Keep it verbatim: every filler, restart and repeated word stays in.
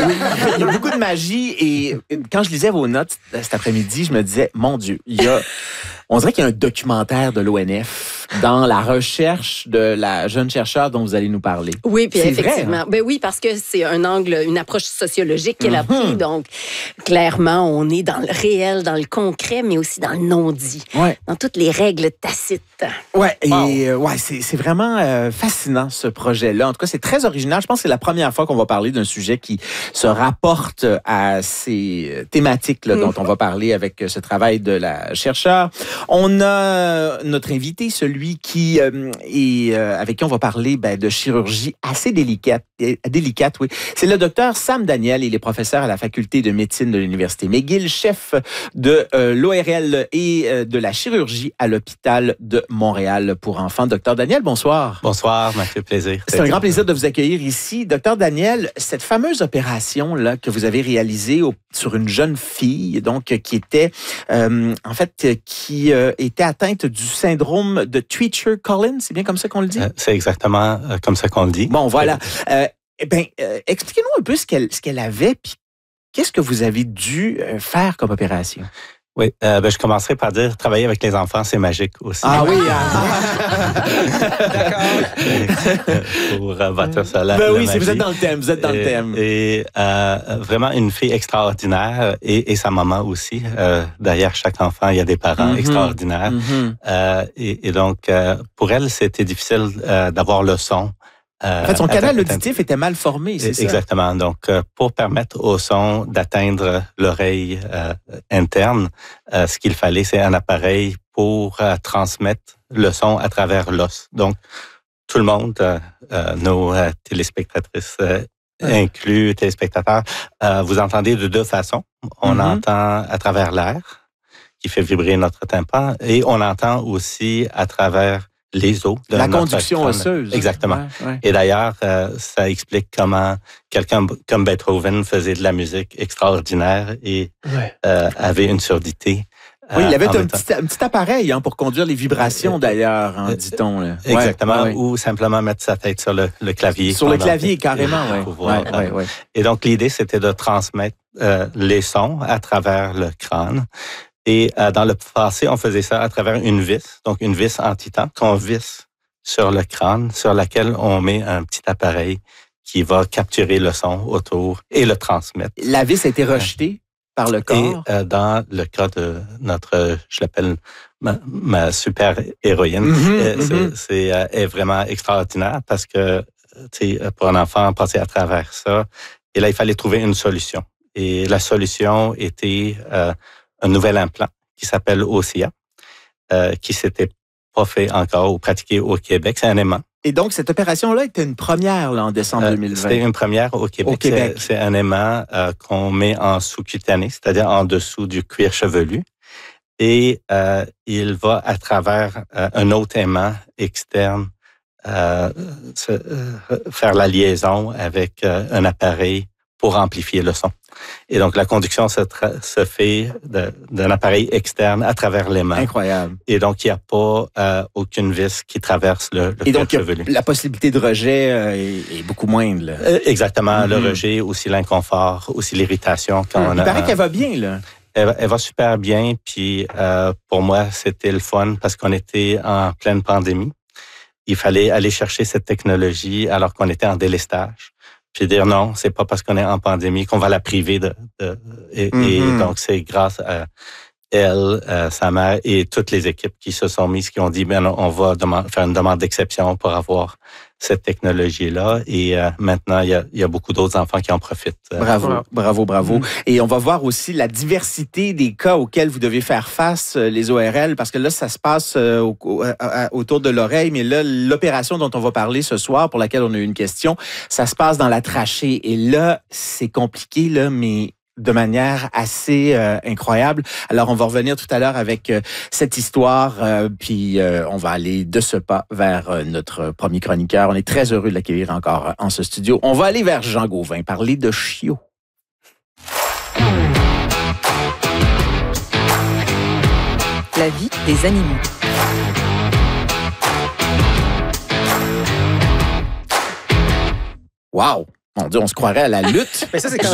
Oui, il y a beaucoup de magie et quand je lisais vos notes cet après-midi, je me disais, mon Dieu, il y a, on dirait qu'il y a un documentaire de l'O N F dans la recherche de la jeune chercheure dont vous allez nous parler. Oui, puis c'est effectivement. Vrai, hein? Ben oui, parce que c'est un angle, une approche sociologique qu'elle a Mm-hmm. pris. Donc, clairement, on est dans le réel, dans le concret, mais aussi dans le non-dit, Ouais. dans toutes les règles tacites. Ouais, et Wow. euh, ouais, c'est, c'est vraiment euh, fascinant ce projet-là. En tout cas, c'est très original. Je pense que c'est la première fois qu'on va parler d'un sujet qui se rapporte à ces thématiques là, dont on va parler avec ce travail de la chercheure. On a notre invité, celui qui euh, est euh, avec qui on va parler ben, de chirurgie assez délicate, euh, délicate, oui. C'est le docteur Sam Daniel. Il est professeur à la faculté de médecine de l'université McGill, chef de euh, l'O R L et euh, de la chirurgie à l'hôpital de Montréal pour enfants. Docteur Daniel, bonsoir. Bonsoir, m'a fait plaisir. C'est un grand plaisir de vous accueillir ici. Docteur Daniel, cette fameuse opération-là que vous avez réalisée au, sur une jeune fille, donc qui était, euh, en fait, qui euh, était atteinte du syndrome de Treacher-Collins, c'est bien comme ça qu'on le dit? Euh, c'est exactement euh, comme ça qu'on le dit. Bon, voilà. Euh, eh bien, euh, expliquez-nous un peu ce qu'elle, ce qu'elle avait, puis qu'est-ce que vous avez dû euh, faire comme opération? Oui, euh, ben, je commencerai par dire travailler avec les enfants, c'est magique aussi. Ah oui, ah. D'accord. Pour euh, battre ça là. Ben oui, c'est, vous êtes dans le thème, vous êtes dans et, le thème. Et euh, vraiment une fille extraordinaire et, et sa maman aussi. Euh, derrière chaque enfant, il y a des parents Mm-hmm. extraordinaires. Mm-hmm. Euh, et, et donc, euh, pour elle, c'était difficile euh, d'avoir le son. En fait, son canal auditif était mal formé, c'est ça? Exactement. Donc, euh, pour permettre au son d'atteindre l'oreille euh, interne, euh, ce qu'il fallait, c'est un appareil pour euh, transmettre le son à travers l'os. Donc, tout le monde, euh, euh, nos euh, téléspectatrices euh, inclus, téléspectateurs, euh, vous entendez de deux façons. On Mm-hmm. entend à travers l'air, qui fait vibrer notre tympan, et on entend aussi à travers les os. De la notre conduction crâne. osseuse. Exactement. Ouais, ouais. Et d'ailleurs, euh, ça explique comment quelqu'un comme Beethoven faisait de la musique extraordinaire et Ouais. euh, avait une surdité. Oui, il y avait en un même temps. petit, un petit appareil hein, pour conduire les vibrations, d'ailleurs, hein, dit-on. Là. Exactement. Ouais, ouais. Ou simplement mettre sa tête sur le, le clavier. Sur le pendant- clavier, carrément, oui. pouvoir, Ouais, ouais, ouais. Et donc, l'idée, c'était de transmettre euh, les sons à travers le crâne. Et euh, dans le passé, on faisait ça à travers une vis, donc une vis en titan qu'on visse sur le crâne, sur laquelle on met un petit appareil qui va capturer le son autour et le transmettre. La vis a été rejetée par le Et corps. euh, dans le cas de notre, je l'appelle ma, ma super héroïne, Mm-hmm, euh, mm-hmm. c'est, c'est euh, est vraiment extraordinaire parce que tu sais, pour un enfant passer à travers ça, et là il fallait trouver une solution. Et la solution était euh, un nouvel implant qui s'appelle O C A, euh, qui s'était pas fait encore ou pratiqué au Québec. C'est un aimant. Et donc, cette opération-là était une première là, en décembre Euh, deux mille vingt. C'était une première au Québec. Au Québec. C'est, c'est un aimant euh, qu'on met en sous-cutané, c'est-à-dire en dessous du cuir chevelu. Et euh, il va à travers euh, un autre aimant externe euh, se, euh, faire la liaison avec euh, un appareil pour amplifier le son. Et donc, la conduction se, tra- se fait de, d'un appareil externe à travers l'aimant. Incroyable. Et donc, il n'y a pas euh, aucune vis qui traverse le, le Et cuir donc, il y a- chevelu. la possibilité de rejet euh, est, est beaucoup moindre. Là. Euh, exactement, Mm-hmm. le rejet, aussi l'inconfort, aussi l'irritation. Quand on Il a, paraît qu'elle va bien, là. Elle, va- elle va super bien, puis euh, pour moi, c'était le fun parce qu'on était en pleine pandémie. Il fallait aller chercher cette technologie alors qu'on était en délestage. Puis dire non, c'est pas parce qu'on est en pandémie qu'on va la priver de... de et, Mm-hmm. et donc, c'est grâce à elle, euh, sa mère et toutes les équipes qui se sont mises, qui ont dit, ben, on va demand- faire une demande d'exception pour avoir cette technologie-là. Et euh, maintenant, il y, a, il y a beaucoup d'autres enfants qui en profitent. Bravo, Wow. bravo, bravo. Et on va voir aussi la diversité des cas auxquels vous devez faire face, euh, les O R L, parce que là, ça se passe euh, au- au- à- à- autour de l'oreille, mais là, l'opération dont on va parler ce soir, pour laquelle on a eu une question, ça se passe dans la trachée. Et là, c'est compliqué, là, mais de manière assez euh, incroyable. Alors, on va revenir tout à l'heure avec euh, cette histoire, euh, puis euh, on va aller de ce pas vers euh, notre premier chroniqueur. On est très heureux de l'accueillir encore euh, en ce studio. On va aller vers Jean Gauvin, parler de chiots. La vie des animaux. Wow! Mon Dieu, on se croirait à la lutte. Mais ça, c'est quand